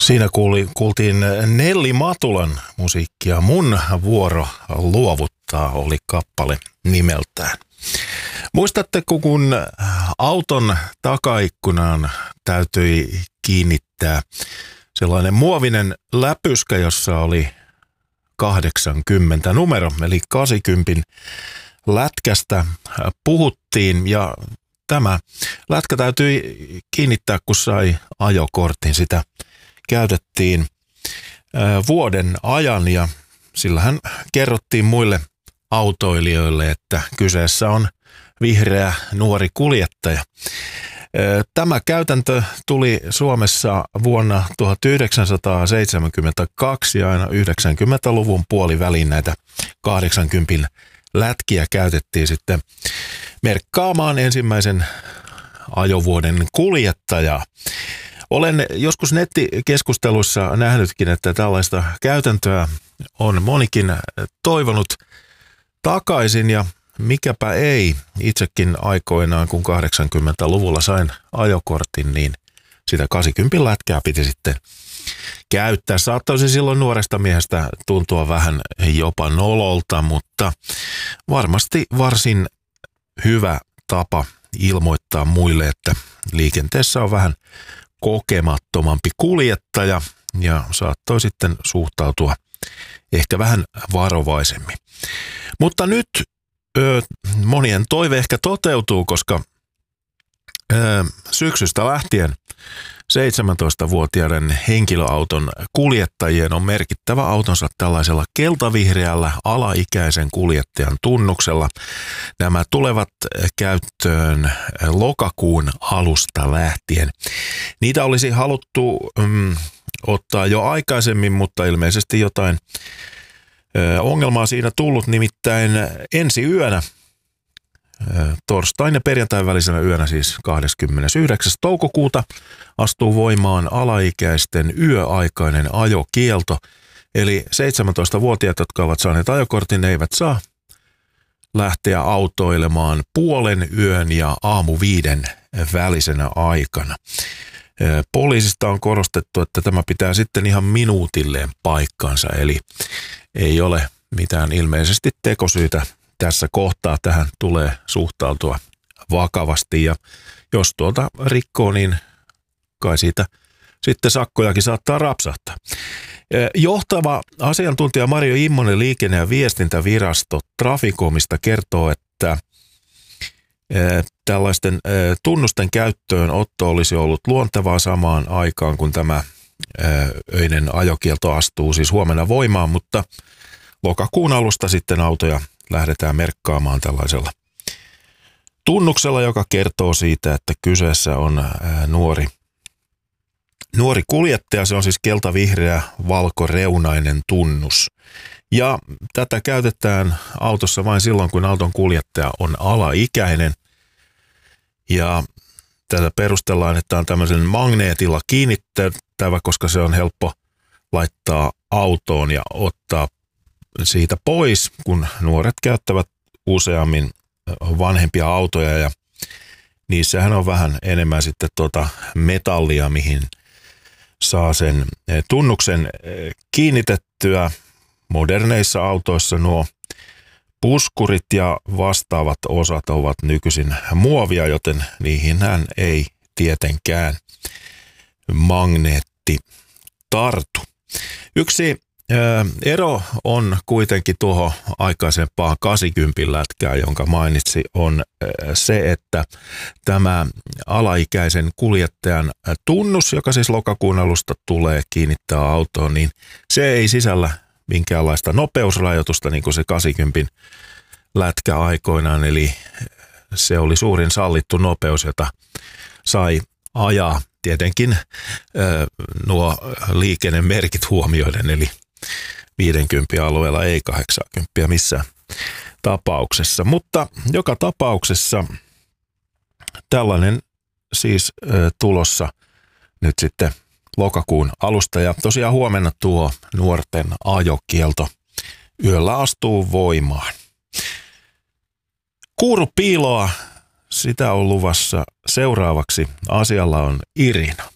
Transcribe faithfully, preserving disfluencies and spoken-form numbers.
Siinä kuuli, kuultiin Nelli Matulan musiikkia. Mun vuoro luovuttaa oli kappale nimeltään. Muistatteko, kun auton takaikkunaan täytyi kiinnittää sellainen muovinen läpyskä, jossa oli kahdeksankymmentä numero, eli kahdeksankymmentä lätkästä puhuttiin, ja tämä lätkä täytyi kiinnittää, kun sai ajokortin. Sitä käytettiin vuoden ajan, ja sillähän kerrottiin muille autoilijoille, että kyseessä on vihreä nuori kuljettaja. Tämä käytäntö tuli Suomessa vuonna tuhatyhdeksänsataaseitsemänkymmentäkaksi, ja aina yhdeksänkymmentäluvun puoliväliin näitä kahdeksankymmentä lätkiä käytettiin sitten merkkaamaan ensimmäisen ajovuoden kuljettajaa. Olen joskus nettikeskusteluissa nähnytkin, että tällaista käytäntöä on monikin toivonut takaisin, ja mikäpä ei. Itsekin aikoinaan, kun kahdeksankymmentäluvulla sain ajokortin, niin sitä kahdeksankymmentä lätkää piti sitten käyttää. Saattaisi silloin nuoresta miehestä tuntua vähän jopa nololta, mutta varmasti varsin hyvä tapa ilmoittaa muille, että liikenteessä on vähän kokemattomampi kuljettaja, ja saattoi sitten suhtautua ehkä vähän varovaisemmin. Mutta nyt ö, monien toive ehkä toteutuu, koska ö, syksystä lähtien seitsemäntoistavuotiaiden henkilöauton kuljettajien on merkittävä autonsa tällaisella keltavihreällä alaikäisen kuljettajan tunnuksella. Nämä tulevat käyttöön lokakuun alusta lähtien. Niitä olisi haluttu mm, ottaa jo aikaisemmin, mutta ilmeisesti jotain ö, ongelmaa siinä tullut, nimittäin ensi yönä, torstain ja perjantain välisenä yönä, siis kahdeskymmenesyhdeksäs toukokuuta, astuu voimaan alaikäisten yöaikainen ajokielto. Eli seitsemäntoistavuotiaat, jotka ovat saaneet ajokortin, eivät saa lähteä autoilemaan puolen yön ja aamu viiden välisenä aikana. Poliisista on korostettu, että tämä pitää sitten ihan minuutilleen paikkansa, eli ei ole mitään ilmeisesti tekosyytä tässä kohtaa. Tähän tulee suhtautua vakavasti, ja jos tuolta rikkoo, niin kai siitä sitten sakkojakin saattaa rapsahtaa. Johtava asiantuntija Marjo Immonen Liikenne- ja viestintävirasto Traficomista kertoo, että tällaisten tunnusten käyttöönotto olisi ollut luontevaa samaan aikaan, kun tämä öinen ajokielto astuu siis huomenna voimaan, mutta lokakuun alusta sitten autoja lähdetään merkkaamaan tällaisella tunnuksella, joka kertoo siitä, että kyseessä on nuori, nuori kuljettaja. Se on siis keltavihreä valkoreunainen tunnus. Ja tätä käytetään autossa vain silloin, kun auton kuljettaja on alaikäinen. Ja tätä perustellaan, että on tämmöisen magneetilla kiinnitettävä, koska se on helppo laittaa autoon ja ottaa siitä pois, kun nuoret käyttävät useammin vanhempia autoja, ja niissähän on vähän enemmän sitten tuota metallia, mihin saa sen tunnuksen kiinnitettyä. Moderneissa autoissa nuo puskurit ja vastaavat osat ovat nykyisin muovia, joten niihinhän ei tietenkään magneetti tartu. Yksi ero on kuitenkin tuohon aikaisempaan kahdeksankymmentä lätkään, jonka mainitsi, on se, että tämä alaikäisen kuljettajan tunnus, joka siis lokakuun alusta tulee kiinnittää autoon, niin se ei sisällä minkäänlaista nopeusrajoitusta, niin kuin se kahdeksankymmentä lätkä aikoinaan, eli se oli suurin sallittu nopeus, jota sai ajaa tietenkin nuo liikennemerkit huomioiden, eli viidenkymmenen alueella ei kahdeksankymmentä missään tapauksessa. Mutta joka tapauksessa tällainen siis ö, tulossa nyt sitten lokakuun alusta. Ja tosiaan huomenna tuo nuorten ajokielto yöllä astuu voimaan. Kuuru piiloa, sitä on luvassa seuraavaksi. Asialla on Irina.